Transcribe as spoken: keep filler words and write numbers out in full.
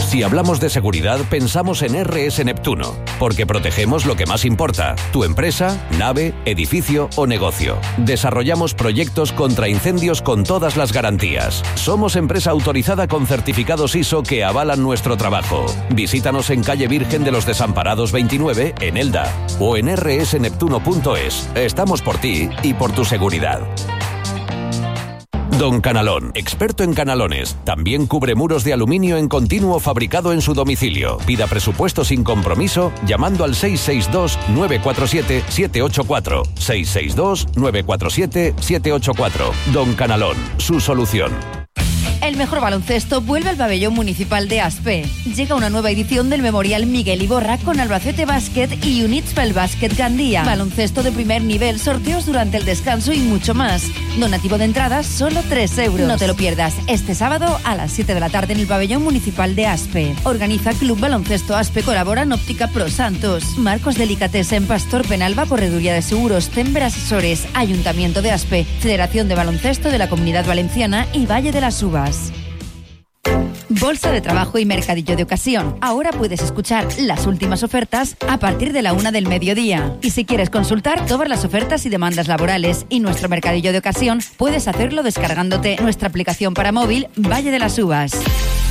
Si hablamos de seguridad, pensamos en R S Neptuno, porque protegemos lo que más importa, tu empresa, nave, edificio o negocio. Desarrollamos proyectos contra incendios con todas las garantías. Somos empresa autorizada con certificados I S O que avalan nuestro trabajo. Visítanos en calle Virgen de los Desamparados veintinueve, en Elda, o en r s neptuno punto es. Estamos por ti y por tu seguridad. Don Canalón, experto en canalones. También cubre muros de aluminio en continuo fabricado en su domicilio. Pida presupuesto sin compromiso llamando al seis seis dos, nueve cuatro siete, siete ocho cuatro. seis seis dos, nueve cuatro siete, siete ocho cuatro. Don Canalón, su solución. El mejor baloncesto vuelve al pabellón municipal de Aspe. Llega una nueva edición del Memorial Miguel Iborra con Albacete Basket y Unitspel Basket Gandía. Baloncesto de primer nivel, sorteos durante el descanso y mucho más. Donativo de entradas, solo tres euros. No te lo pierdas, este sábado a las siete de la tarde en el pabellón municipal de Aspe. Organiza Club Baloncesto Aspe, colaboran Óptica Pro Santos, Marcos Delicatessen, Pastor Penalba, Correduría de Seguros, Tember Asesores, Ayuntamiento de Aspe, Federación de Baloncesto de la Comunidad Valenciana y Valle de las Uvas. Bolsa de Trabajo y Mercadillo de Ocasión. Ahora puedes escuchar las últimas ofertas a partir de la una del mediodía. Y si quieres consultar todas las ofertas y demandas laborales y nuestro Mercadillo de Ocasión, puedes hacerlo descargándote nuestra aplicación para móvil Valle de las Uvas.